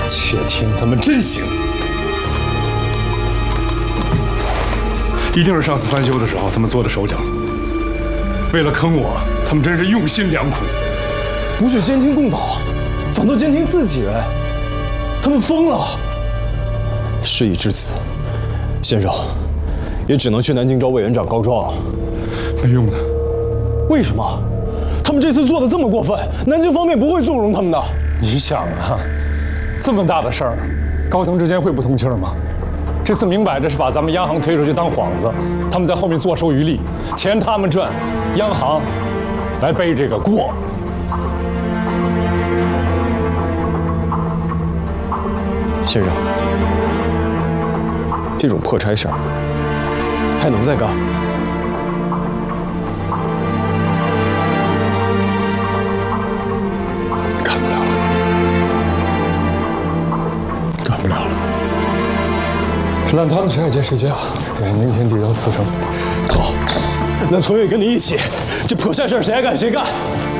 且听他们真行！一定是上次翻修的时候他们做的手脚。为了坑我，他们真是用心良苦。 不去监听共岛，反倒监听自己人，他们疯了。事已至此，先生，也只能去南京找委员长告状了。 没用的。 为什么？他们这次做的这么过分，南京方面不会纵容他们的。 你想啊，这么大的事儿，高层之间会不通气儿吗？这次明摆着是把咱们央行推出去当幌子，他们在后面坐收渔利，钱他们赚，央行来背这个锅。 先生，这种破差事儿还能再干？ 干不了了，干不了了。是烂摊子谁爱接谁接啊！我明天递交辞呈。 好，那村委跟你一起，这破差事谁爱干谁干。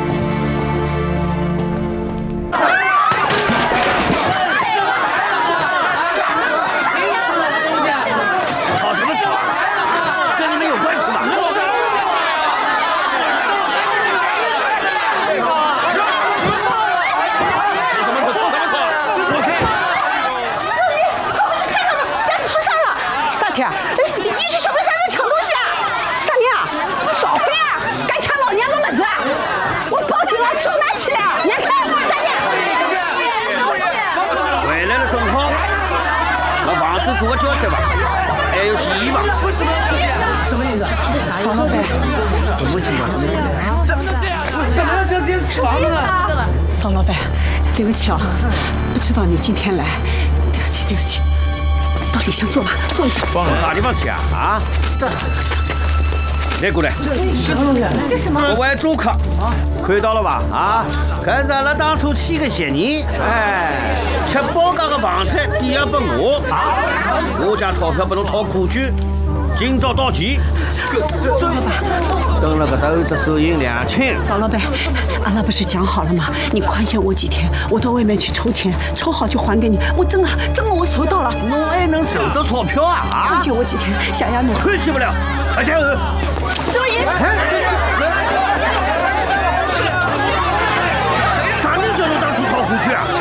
多交这吧，还有洗衣吧？ 什么意思？曹老板， 怎么情况？ 怎么能这样？怎么能这床呢？曹老板，对不起啊，不知道你今天来，对不起，对不起。到里厢坐吧，坐一下。 往哪地方去啊？啊？这。来过来。 这什么？ 各位住客啊，看到了吧？啊，看咱了当初起个嫌疑，哎，吃包干个房菜抵押给我，我家钞票不能掏出去，今朝到期。 赵老板， 登了个豆子收银2000。 赵老板，俺俩不是讲好了吗？你宽限我几天，我到外面去筹钱，筹好就还给你。我真的我收到了。 侬还能收到钞票啊？ 宽限我几天，想要你。 退去不了，快点！ 周姨。 咱们就能当初掏出去啊？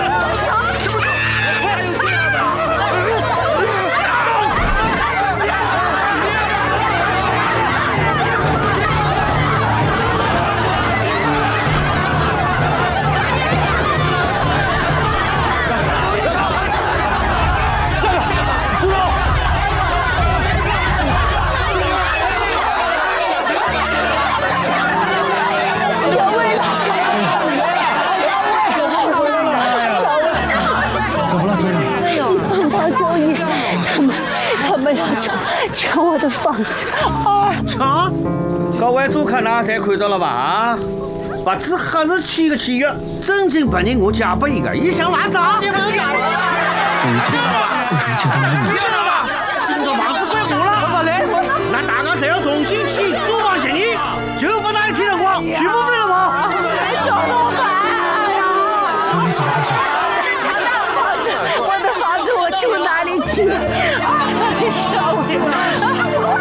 他们要抢我的房子啊！ 抢！各位住客哪侪看到了吧？啊，不止黑日起个契约，正经本人我加不一个，一想拉倒。你们干嘛？ 为什么欠他们10000？ 今朝房子归我了，那大家侪要重新起租房协议，就不拿一天的光，全部没了吗？ 赵老板周姨怎么回事？ 我的房子我住哪里去？